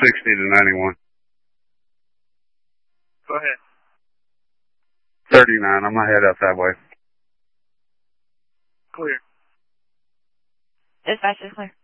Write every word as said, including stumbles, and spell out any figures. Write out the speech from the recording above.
sixty to ninety-one. Go ahead. thirty-nine. I'm going to head up that way. Clear. Dispatch is clear.